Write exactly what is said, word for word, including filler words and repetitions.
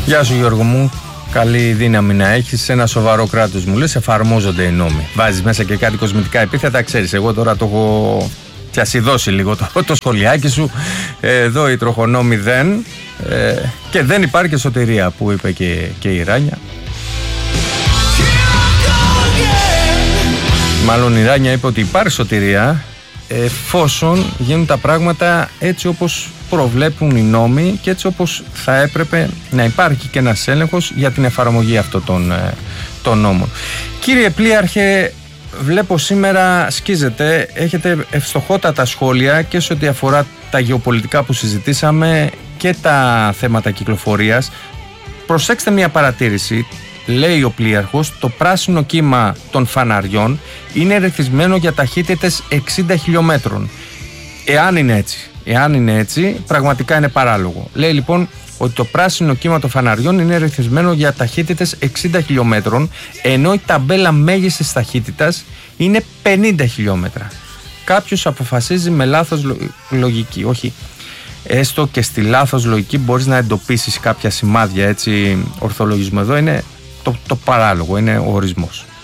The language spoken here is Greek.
Γεια σου Γιώργο μου. Καλή δύναμη να έχεις. Σε ένα σοβαρό κράτος μου λες εφαρμόζονται οι νόμοι. Βάζεις μέσα και κάτι κοσμητικά επίθετα, ξέρεις. Εγώ τώρα το έχω πιασιδώσει λίγο το, το σχολιάκι σου. Εδώ οι τροχονόμοι δεν. Ε, και δεν υπάρχει και σωτηρία που είπε και, και η Ράνια. Μάλλον η Ράνια είπε ότι υπάρχει σωτηρία εφόσον γίνουν τα πράγματα έτσι όπως προβλέπουν οι νόμοι και έτσι όπως θα έπρεπε να υπάρχει και ένας έλεγχος για την εφαρμογή αυτών των, των νόμων. Κύριε Πλοίαρχε, βλέπω σήμερα σκίζετε, έχετε ευστοχότατα σχόλια και σε ό,τι αφορά τα γεωπολιτικά που συζητήσαμε και τα θέματα κυκλοφορίας. Προσέξτε μια παρατήρηση. Λέει ο Πλοίαρχος, το πράσινο κύμα των φαναριών είναι ρυθμισμένο για ταχύτητες εξήντα χιλιόμετρων. Εάν είναι έτσι, εάν είναι έτσι, πραγματικά είναι παράλογο. Λέει λοιπόν ότι το πράσινο κύμα των φαναριών είναι ρυθμισμένο για ταχύτητες εξήντα χιλιόμετρων, ενώ η ταμπέλα μέγιστης ταχύτητας είναι πενήντα χιλιόμετρα. Κάποιος αποφασίζει με λάθος λογική, όχι. Έστω και στη λάθος λογική μπορείς να εντοπίσεις κάποια σημάδια, έτσι, ορθολογισμό. Εδώ είναι το, το παράλογο, είναι ο ορισμός.